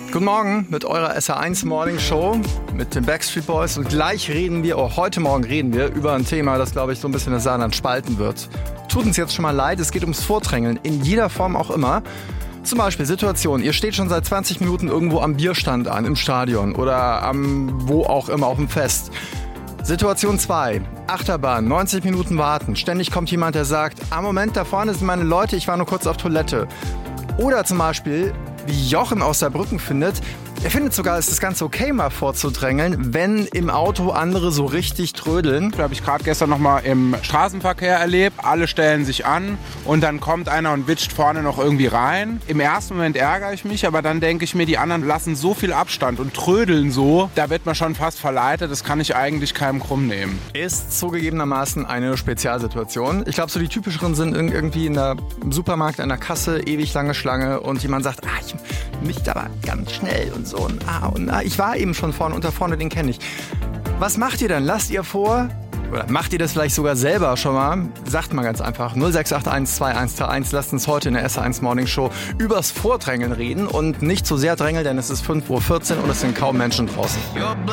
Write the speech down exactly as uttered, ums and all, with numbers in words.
Guten Morgen mit eurer S R eins Morning Show mit den Backstreet Boys und gleich reden wir, oh, heute Morgen reden wir über ein Thema, das, glaube ich, so ein bisschen das Saarland spalten wird. Tut uns jetzt schon mal leid, es geht ums Vordrängeln, in jeder Form auch immer. Zum Beispiel Situation, ihr steht schon seit zwanzig Minuten irgendwo am Bierstand an, im Stadion oder am wo auch immer, auf dem Fest. Situation zwei, Achterbahn, neunzig Minuten warten, ständig kommt jemand, der sagt, ah Moment, da vorne sind meine Leute, ich war nur kurz auf Toilette. Oder zum Beispiel, wie Jochen aus Saarbrücken findet, er findet sogar, es ist ganz okay, mal vorzudrängeln, wenn im Auto andere so richtig trödeln. Das habe ich gerade gestern noch mal im Straßenverkehr erlebt. Alle stellen sich an und dann kommt einer und witscht vorne noch irgendwie rein. Im ersten Moment ärgere ich mich, aber dann denke ich mir, die anderen lassen so viel Abstand und trödeln so, da wird man schon fast verleitet. Das kann ich eigentlich keinem krumm nehmen. Ist zugegebenermaßen eine Spezialsituation. Ich glaube, so die typischeren sind irgendwie in der, im Supermarkt an der Kasse, ewig lange Schlange und jemand sagt, ah, ich möchte aber ganz schnell und so. Und, ah, und ah, ich war eben schon vorne und da vorne, den kenne ich. Was macht ihr dann? Lasst ihr vor? Oder macht ihr das vielleicht sogar selber schon mal? Sagt mal ganz einfach null sechs acht eins zwei eins drei eins. Lasst uns heute in der S R eins Morning Show übers Vordrängeln reden und nicht zu sehr drängeln, denn es ist fünf Uhr vierzehn und es sind kaum Menschen draußen.